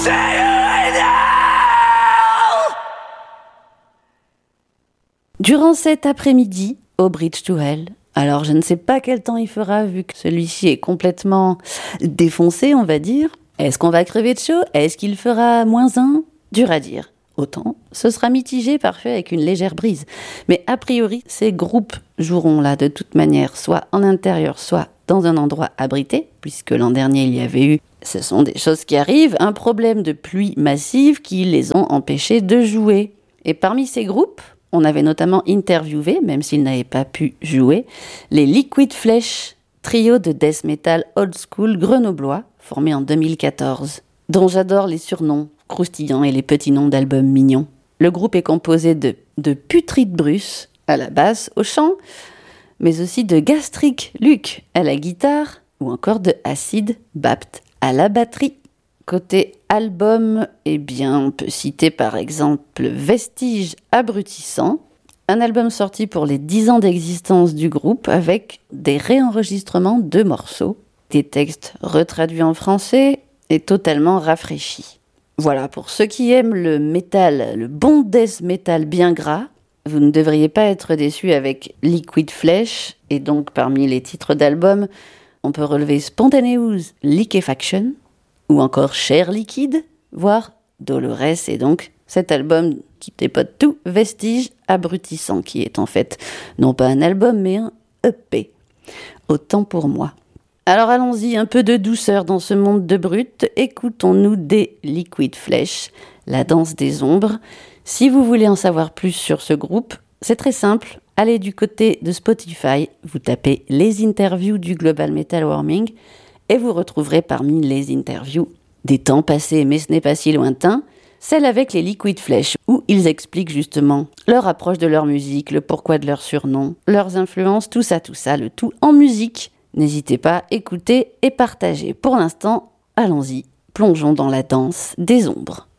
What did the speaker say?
Durant cet après-midi, au Bridge to Hell, alors je ne sais pas quel temps il fera vu que celui-ci est complètement défoncé, on va dire. Est-ce qu'on va crever de chaud? Est-ce qu'il fera -1? Dur à dire. Autant, ce sera mitigé, parfait, avec une légère brise. Mais a priori, ces groupes joueront là de toute manière, soit en intérieur, soit dans un endroit abrité, puisque l'an dernier il y avait eu, ce sont des choses qui arrivent, un problème de pluie massive qui les ont empêchés de jouer. Et parmi ces groupes, on avait notamment interviewé, même s'ils n'avaient pas pu jouer, les Liquid Flesh, trio de death metal old school grenoblois, formé en 2014, dont j'adore les surnoms croustillants et les petits noms d'albums mignons. Le groupe est composé de Putrid Bruce à la basse, au chant, mais aussi de Gastric Luke à la guitare, ou encore de Acid Bapt à la batterie. Côté album, eh bien, on peut citer par exemple Vestige Abrutissant, un album sorti pour les 10 ans d'existence du groupe avec des réenregistrements de morceaux, des textes retraduits en français et totalement rafraîchis. Voilà, pour ceux qui aiment le métal, le bon death metal bien gras, vous ne devriez pas être déçus avec Liquid Flesh, et donc parmi les titres d'album, on peut relever Spontaneous Liquefaction, ou encore Chair Liquide, voire Dolores, et donc cet album qui dépote tout, Vestige Abrutissant, qui est en fait non pas un album, mais un EP. Autant pour moi. Alors allons-y, un peu de douceur dans ce monde de brut, écoutons-nous des Liquid Flesh, la danse des ombres. Si vous voulez en savoir plus sur ce groupe, c'est très simple, allez du côté de Spotify, vous tapez les interviews du Global Metal Warming, et vous retrouverez parmi les interviews des temps passés, mais ce n'est pas si lointain, celle avec les Liquid Flesh, où ils expliquent justement leur approche de leur musique, le pourquoi de leur surnom, leurs influences, tout ça, le tout en musique. N'hésitez pas, écoutez et partagez. Pour l'instant, allons-y, plongeons dans la danse des ombres.